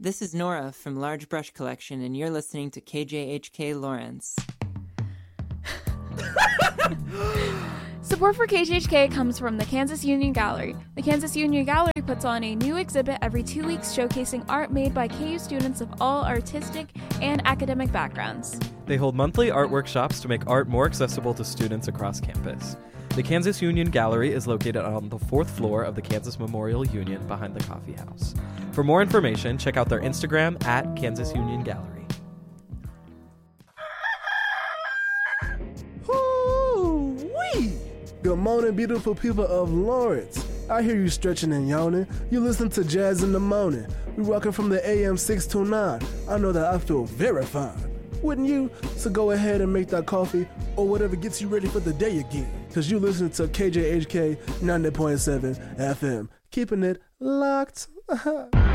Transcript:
This is Nora from Large Brush Collection, and you're listening to KJHK Lawrence. Support for KJHK comes from the Kansas Union Gallery. The Kansas Union Gallery puts on a new exhibit every 2 weeks showcasing art made by KU students of all artistic and academic backgrounds. They hold monthly art workshops to make art more accessible to students across campus. The Kansas Union Gallery is located on the 4th floor of the Kansas Memorial Union behind the coffee house. For more information, check out their Instagram at Kansas Union Gallery. Woo-wee! Good morning, beautiful people of Lawrence. I hear you stretching and yawning. You listen to Jazz in the Morning. We rocking from the AM 629. I know that I feel very fine. Wouldn't you? So go ahead and make that coffee or whatever gets you ready for the day again. Because you listen to KJHK 90.7 FM. Keeping it locked.